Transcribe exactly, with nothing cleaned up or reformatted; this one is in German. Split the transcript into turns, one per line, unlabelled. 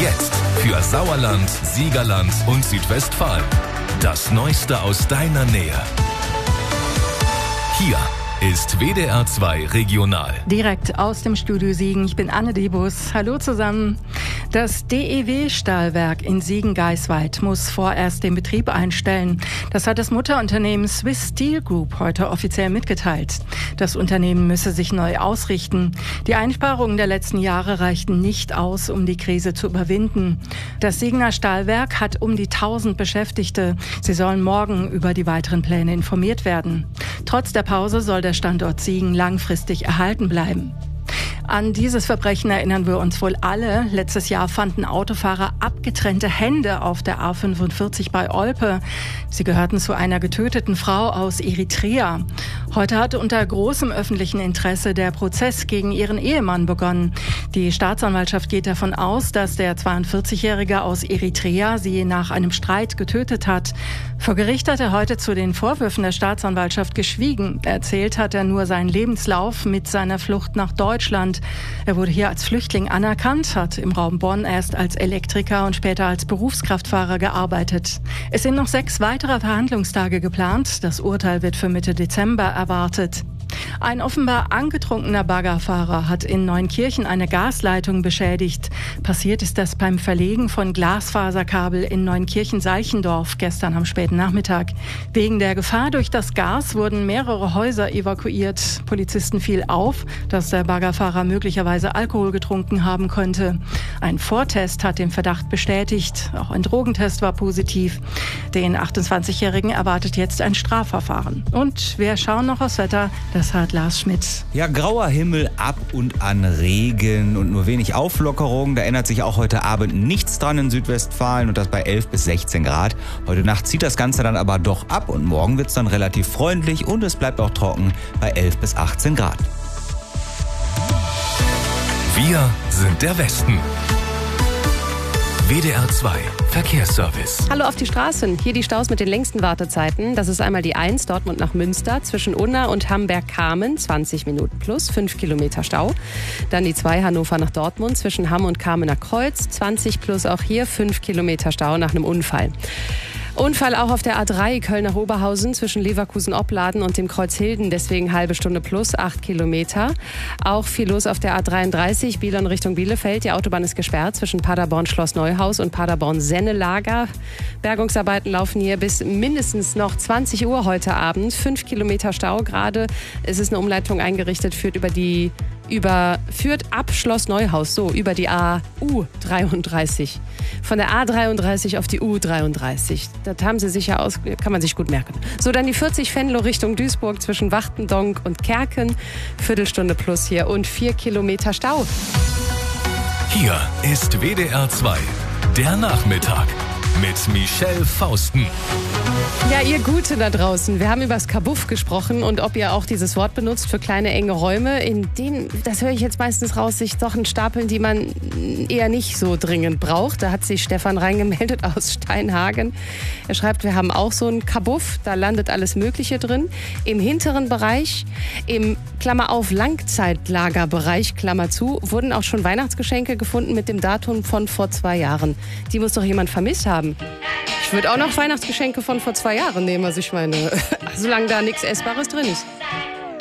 Jetzt für Sauerland, Siegerland und Südwestfalen. Das Neueste aus deiner Nähe. Hier ist W D R zwei Regional.
Direkt aus dem Studio Siegen. Ich bin Anne Debus. Hallo zusammen. Das D E W-Stahlwerk in Siegen-Geiswald muss vorerst den Betrieb einstellen. Das hat das Mutterunternehmen Swiss Steel Group heute offiziell mitgeteilt. Das Unternehmen müsse sich neu ausrichten. Die Einsparungen der letzten Jahre reichten nicht aus, um die Krise zu überwinden. Das Siegener Stahlwerk hat um die tausend Beschäftigte. Sie sollen morgen über die weiteren Pläne informiert werden. Trotz der Pause soll der Standort Siegen langfristig erhalten bleiben. An dieses Verbrechen erinnern wir uns wohl alle. Letztes Jahr fanden Autofahrer abgetrennte Hände auf der A fünfundvierzig bei Olpe. Sie gehörten zu einer getöteten Frau aus Eritrea. Heute hat unter großem öffentlichen Interesse der Prozess gegen ihren Ehemann begonnen. Die Staatsanwaltschaft geht davon aus, dass der zweiundvierzigjährige aus Eritrea sie nach einem Streit getötet hat. Vor Gericht hat er heute zu den Vorwürfen der Staatsanwaltschaft geschwiegen. Erzählt hat er nur seinen Lebenslauf mit seiner Flucht nach Deutschland. Er wurde hier als Flüchtling anerkannt, hat im Raum Bonn erst als Elektriker und später als Berufskraftfahrer gearbeitet. Es sind noch sechs weitere Verhandlungstage geplant. Das Urteil wird für Mitte Dezember erwartet. Ein offenbar angetrunkener Baggerfahrer hat in Neunkirchen eine Gasleitung beschädigt. Passiert ist das beim Verlegen von Glasfaserkabel in Neunkirchen-Seichendorf gestern am späten Nachmittag. Wegen der Gefahr durch das Gas wurden mehrere Häuser evakuiert. Polizisten fiel auf, dass der Baggerfahrer möglicherweise Alkohol getrunken haben könnte. Ein Vortest hat den Verdacht bestätigt. Auch ein Drogentest war positiv. Den achtundzwanzigjährigen erwartet jetzt ein Strafverfahren. Und wir schauen noch aufs Wetter. Das hat Lars Schmidt.
Ja, grauer Himmel, ab und an Regen und nur wenig Auflockerung. Da ändert sich auch heute Abend nichts dran in Südwestfalen und das bei elf bis sechzehn Grad. Heute Nacht zieht das Ganze dann aber doch ab und morgen wird es dann relativ freundlich und es bleibt auch trocken bei elf bis achtzehn Grad.
Wir sind der Westen. W D R zwei Verkehrsservice.
Hallo auf die Straßen. Hier die Staus mit den längsten Wartezeiten. Das ist einmal die eins, Dortmund nach Münster, zwischen Unna und Hamberg-Kamen, zwanzig Minuten plus, fünf Kilometer Stau. Dann die zwei, Hannover nach Dortmund, zwischen Hamm und Kamener Kreuz, zwanzig plus, auch hier fünf Kilometer Stau nach einem Unfall. Unfall auch auf der A drei Köln nach Oberhausen zwischen Leverkusen-Opladen und dem Kreuz Hilden, deswegen halbe Stunde plus, acht Kilometer. Auch viel los auf der A dreiunddreißig Billon Richtung Bielefeld. Die Autobahn ist gesperrt zwischen Paderborn-Schloss Neuhaus und Paderborn-Sennelager. Bergungsarbeiten laufen hier bis mindestens noch zwanzig Uhr heute Abend. Fünf Kilometer Stau gerade. Es ist eine Umleitung eingerichtet, führt über die über führt ab Schloss Neuhaus, so über die A U dreiunddreißig. Von der A dreiunddreißig auf die U dreiunddreißig. Das haben sie sicher aus, kann man sich gut merken. So, dann die vierzig Venlo Richtung Duisburg zwischen Wachtendonk und Kerken. Viertelstunde plus hier und vier Kilometer Stau.
Hier ist W D R zwei, der Nachmittag mit Michelle Fausten.
Ja, ihr Gute da draußen. Wir haben über das Kabuff gesprochen und ob ihr auch dieses Wort benutzt für kleine, enge Räume, in denen, das höre ich jetzt meistens raus, sich Sachen stapeln, die man eher nicht so dringend braucht. Da hat sich Stefan reingemeldet aus Steinhagen. Er schreibt, wir haben auch so ein Kabuff, da landet alles Mögliche drin. Im hinteren Bereich, im Klammer auf Langzeitlagerbereich, Klammer zu, wurden auch schon Weihnachtsgeschenke gefunden mit dem Datum von vor zwei Jahren. Die muss doch jemand vermisst haben. Ich würde auch noch Weihnachtsgeschenke von vor zwei Jahren nehmen. Also ich meine, solange da nichts Essbares drin ist.